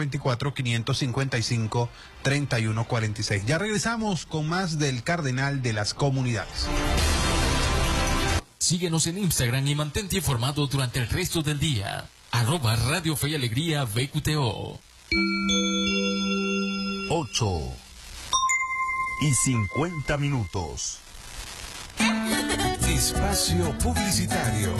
0424-555-3146. Ya regresamos con más del Cardenal de las Comunidades. Síguenos en Instagram y mantente informado durante el resto del día. @Radio Fe y Alegría VQTO. 8:50. Espacio publicitario.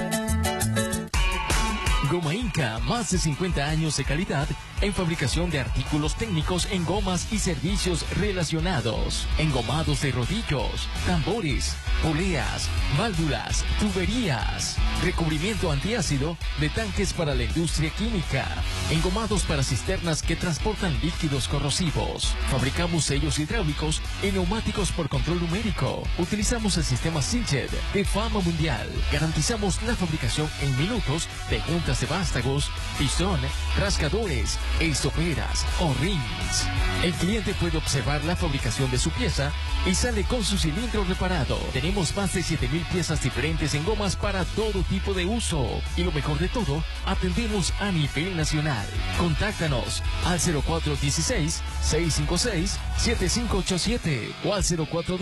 Goma Inca, más de 50 años de calidad en fabricación de artículos técnicos en gomas y servicios relacionados. Engomados de rodillos, tambores, poleas, válvulas, tuberías. Recubrimiento antiácido de tanques para la industria química. Engomados para cisternas que transportan líquidos corrosivos. Fabricamos sellos hidráulicos y neumáticos por control numérico. Utilizamos el sistema Siljet de fama mundial. Garantizamos la fabricación en minutos de juntas de vástagos, pistón, rascadores, estoperas o rings. El cliente puede observar la fabricación de su pieza y sale con su cilindro reparado. Tenemos más de 7,000 piezas diferentes en gomas para todo tipo de uso. Y lo mejor de todo, atendemos a nivel nacional. Contáctanos al 0416-656-7587 o al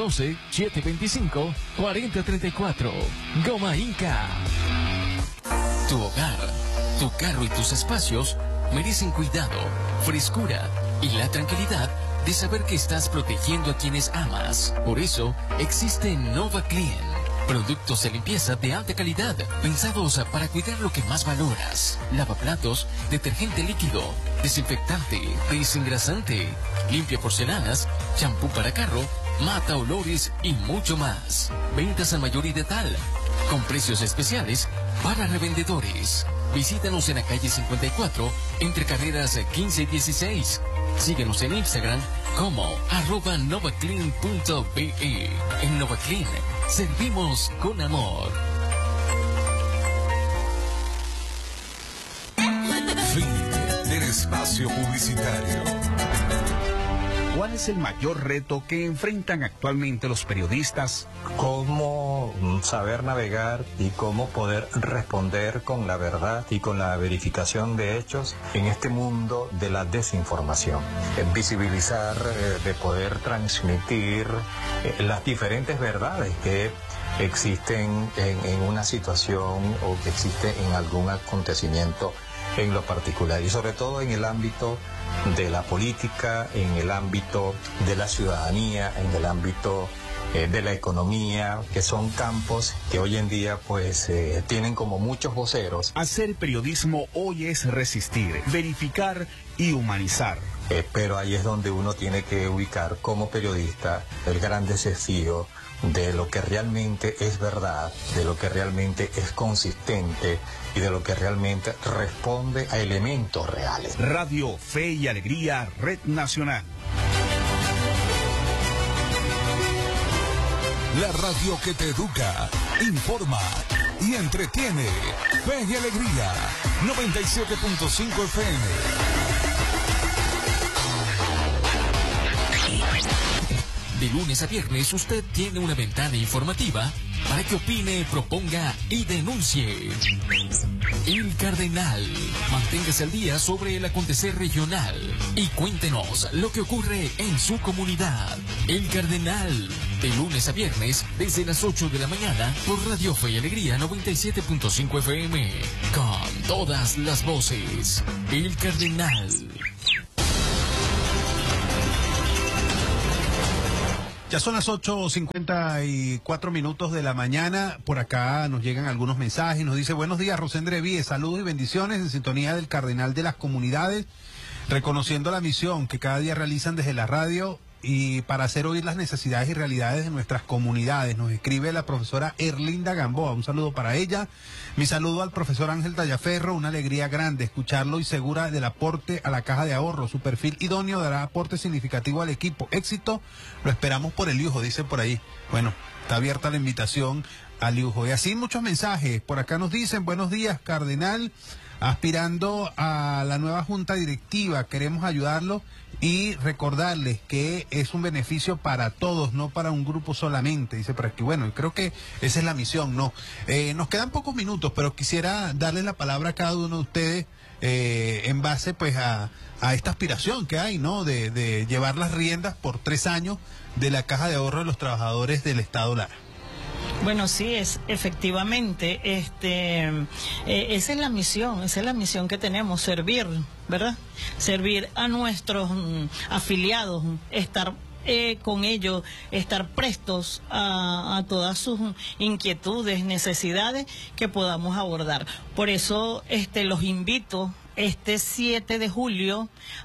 0412-725-4034. Goma Inca. Tu hogar, tu carro y tus espacios merecen cuidado, frescura y la tranquilidad de saber que estás protegiendo a quienes amas. Por eso existe Nova Clean. Productos de limpieza de alta calidad, pensados para cuidar lo que más valoras. Lavaplatos, detergente líquido, desinfectante, desengrasante, limpia porcelanas, champú para carro, mata olores y mucho más. Ventas al mayor y de tal, con precios especiales para revendedores. Visítanos en la calle 54, entre carreras 15 y 16. Síguenos en Instagram como @novaclean.be. En Novaclean servimos con amor. Fin del espacio publicitario. ¿Cuál es el mayor reto que enfrentan actualmente los periodistas? Cómo saber navegar y cómo poder responder con la verdad y con la verificación de hechos en este mundo de la desinformación. Visibilizar, de poder transmitir las diferentes verdades que existen en una situación o que existe en algún acontecimiento en lo particular y sobre todo en el ámbito de la política, en el ámbito de la ciudadanía, en el ámbito de la economía, que son campos que hoy en día pues tienen como muchos voceros. Hacer periodismo hoy es resistir, verificar y humanizar. Pero ahí es donde uno tiene que ubicar como periodista el gran desafío de lo que realmente es verdad, de lo que realmente es consistente y de lo que realmente responde a elementos reales. Radio Fe y Alegría, Red Nacional. La radio que te educa, informa y entretiene. Fe y Alegría, 97.5 FM. De lunes a viernes usted tiene una ventana informativa para que opine, proponga y denuncie. El Cardenal. Manténgase al día sobre el acontecer regional y cuéntenos lo que ocurre en su comunidad. El Cardenal. De lunes a viernes desde las 8 de la mañana por Radio Fe y Alegría 97.5 FM. Con todas las voces. El Cardenal. Ya son las 8:54 minutos de la mañana. Por acá nos llegan algunos mensajes. Nos dice: buenos días, Rosendre Víez. Saludos y bendiciones en sintonía del Cardenal de las Comunidades, reconociendo la misión que cada día realizan desde la radio y para hacer oír las necesidades y realidades de nuestras comunidades. Nos escribe la profesora Erlinda Gamboa. Un saludo para ella. Mi saludo al profesor Ángel Tallaferro. Una alegría grande escucharlo y segura del aporte a la caja de ahorro. Su perfil idóneo dará aporte significativo al equipo. Éxito, lo esperamos por el Liujo, dice por ahí. Bueno, está abierta la invitación al Liujo. Y así muchos mensajes. Por acá nos dicen: buenos días, Cardenal. Aspirando a la nueva junta directiva, queremos ayudarlo y recordarles que es un beneficio para todos, no para un grupo solamente. Dice por aquí. Bueno, creo que esa es la misión, ¿no? Nos quedan pocos minutos, pero quisiera darle la palabra a cada uno de ustedes en base pues a esta aspiración que hay, ¿no? De llevar las riendas por 3 años de la Caja de Ahorro de los Trabajadores del Estado Lara. Bueno, sí, efectivamente, esa es la misión que tenemos, servir, ¿verdad? Servir a nuestros afiliados, estar con ellos, estar prestos a todas sus inquietudes, necesidades que podamos abordar. Por eso los invito este 7 de julio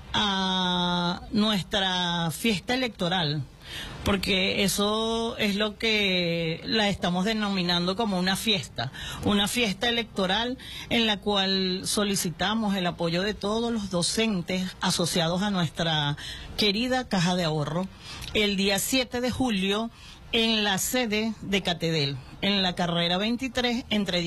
a nuestra fiesta electoral, porque eso es lo que la estamos denominando como una fiesta electoral en la cual solicitamos el apoyo de todos los docentes asociados a nuestra querida Caja de Ahorro el día 7 de julio en la sede de Catedel, en la carrera 23 entre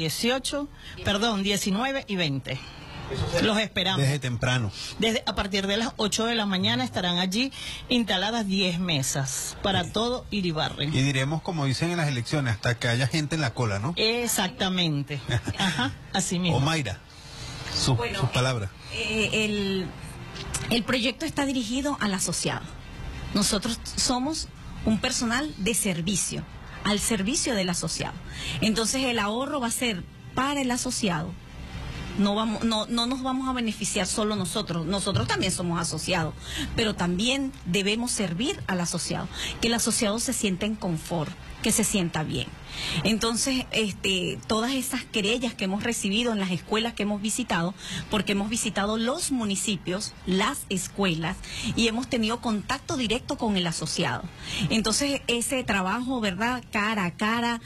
19 y 20. Los esperamos. Desde temprano. A partir de las 8 de la mañana estarán allí instaladas 10 mesas para todo Iribarren. Y diremos, como dicen en las elecciones, hasta que haya gente en la cola, ¿no? Exactamente. Ajá, así mismo. Omaira, sus palabras. El proyecto está dirigido al asociado. Nosotros somos un personal de servicio, al servicio del asociado. Entonces el ahorro va a ser para el asociado. No nos vamos a beneficiar solo nosotros también somos asociados, pero también debemos servir al asociado, que el asociado se sienta en confort, que se sienta bien. Entonces, todas esas querellas que hemos recibido en las escuelas que hemos visitado, porque hemos visitado los municipios, las escuelas, y hemos tenido contacto directo con el asociado. Entonces, ese trabajo, ¿verdad?, cara a cara,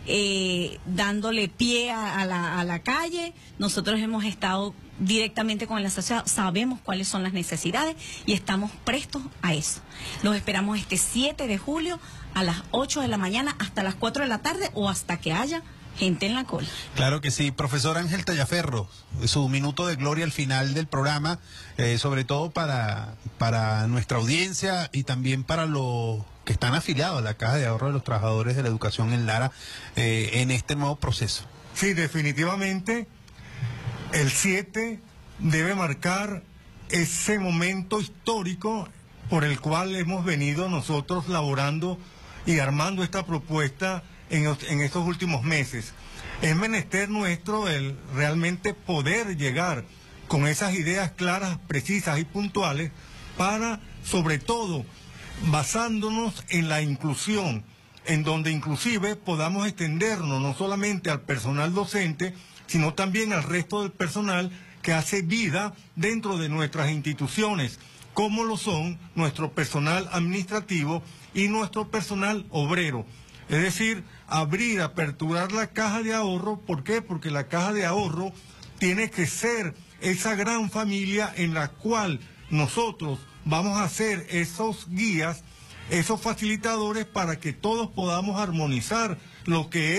dándole pie a la calle, nosotros hemos estado directamente con el asociado, sabemos cuáles son las necesidades y estamos prestos a eso. Los esperamos este 7 de julio a las 8 de la mañana hasta las 4 de la tarde o hasta que haya gente en la cola. Claro que sí. Profesor Ángel Tallaferro, su minuto de gloria al final del programa, sobre todo para nuestra audiencia y también para los que están afiliados a la Caja de Ahorro de los Trabajadores de la Educación en Lara en este nuevo proceso. Sí, definitivamente el 7 debe marcar ese momento histórico por el cual hemos venido nosotros laborando y armando esta propuesta en estos últimos meses. Es menester nuestro el realmente poder llegar con esas ideas claras, precisas y puntuales para, sobre todo, basándonos en la inclusión, en donde inclusive podamos extendernos no solamente al personal docente, sino también al resto del personal que hace vida dentro de nuestras instituciones, como lo son nuestro personal administrativo y nuestro personal obrero. Es decir, aperturar la caja de ahorro. ¿Por qué? Porque la caja de ahorro tiene que ser esa gran familia en la cual nosotros vamos a ser esos guías, esos facilitadores para que todos podamos armonizar lo que es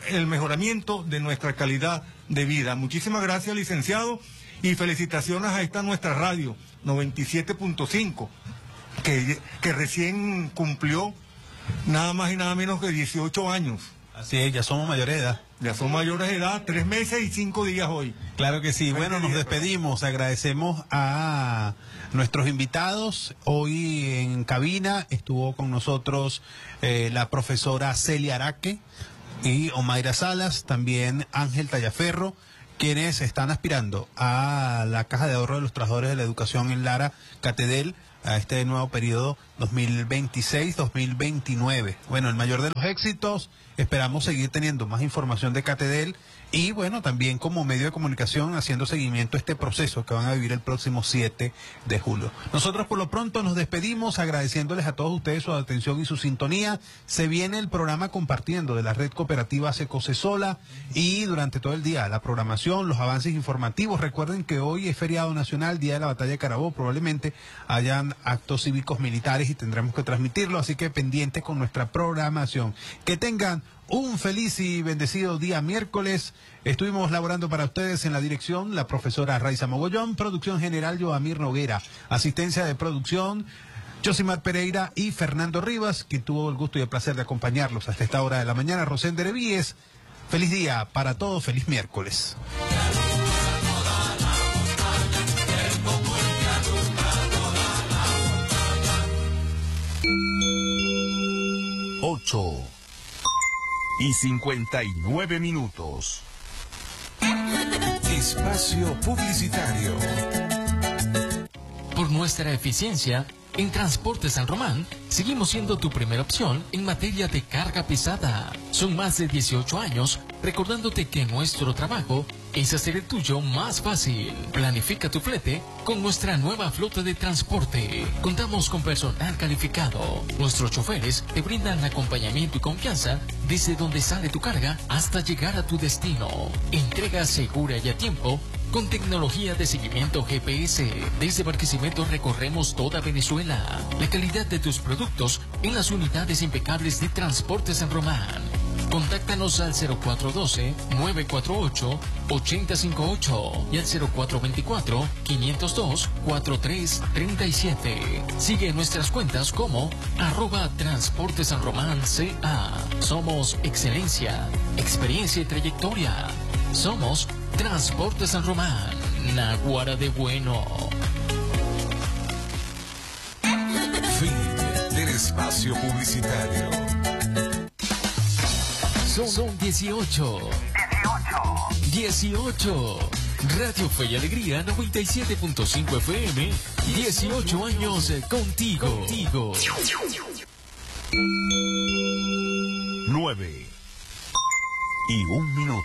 el mejoramiento de nuestra calidad de vida. Muchísimas gracias, licenciado, y felicitaciones a esta nuestra radio 97.5, que recién cumplió nada más y nada menos que 18 años. Así es, ya somos mayores de edad. Ya son mayores de edad, 3 meses y 5 días hoy. Claro que sí. Bueno, nos despedimos. Agradecemos a nuestros invitados. Hoy en cabina estuvo con nosotros la profesora Celia Araque y Omaira Salas, también Ángel Tallaferro, quienes están aspirando a la Caja de Ahorro de los Trabajadores de la Educación en Lara Catedel a este nuevo periodo 2026-2029. Bueno, el mayor de los éxitos. Esperamos seguir teniendo más información de Catedel y, bueno, también como medio de comunicación haciendo seguimiento a este proceso que van a vivir el próximo 7 de julio. Nosotros por lo pronto nos despedimos agradeciéndoles a todos ustedes su atención y su sintonía. Se viene el programa Compartiendo de la Red Cooperativa Secocesola y durante todo el día la programación, los avances informativos. Recuerden que hoy es feriado nacional, Día de la Batalla de Carabobo. Probablemente hayan actos cívicos militares y tendremos que transmitirlo, así que pendientes con nuestra programación. Que tengan un feliz y bendecido día miércoles. Estuvimos laborando para ustedes en la dirección la profesora Raiza Mogollón, producción general Joamir Noguera, asistencia de producción Josimar Pereira y Fernando Rivas, quien tuvo el gusto y el placer de acompañarlos hasta esta hora de la mañana, Rosén Revíes. Feliz día para todos, feliz miércoles. 8:59. Espacio publicitario. Por nuestra eficiencia, en Transportes San Román, seguimos siendo tu primera opción en materia de carga pesada. Son más de 18 años recordándote que nuestro trabajo es hacer el tuyo más fácil. Planifica tu flete con nuestra nueva flota de transporte. Contamos con personal calificado. Nuestros choferes te brindan acompañamiento y confianza desde donde sale tu carga hasta llegar a tu destino. Entrega segura y a tiempo con tecnología de seguimiento GPS. Desde Barquisimeto recorremos toda Venezuela. La calidad de tus productos en las unidades impecables de Transportes San Román. Contáctanos al 0412-948-8058 y al 0424-502-4337. Sigue nuestras cuentas como @transportesanromanca. Somos excelencia, experiencia y trayectoria. Somos Transportes San Román, Naguara de bueno. Fin del espacio publicitario. Son 18. 18. Radio Fe y Alegría 97.5 FM. 18 años contigo. 9:01.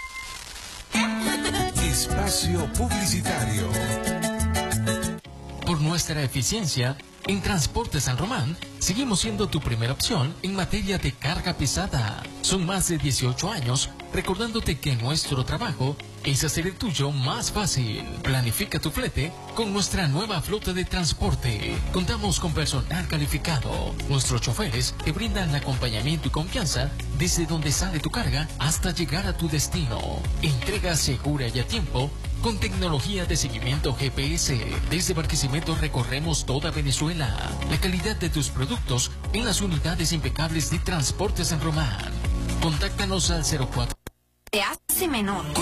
Espacio publicitario. Por nuestra eficiencia, en Transportes San Román, seguimos siendo tu primera opción en materia de carga pesada. Son más de 18 años recordándote que nuestro trabajo es hacer el tuyo más fácil. Planifica tu flete con nuestra nueva flota de transporte. Contamos con personal calificado. Nuestros choferes te brindan acompañamiento y confianza desde donde sale tu carga hasta llegar a tu destino. Entrega segura y a tiempo con tecnología de seguimiento GPS. Desde Barquisimeto recorremos toda Venezuela. La calidad de tus productos en las unidades impecables de Transportes San Román. Contáctanos al 04. Te hace menor.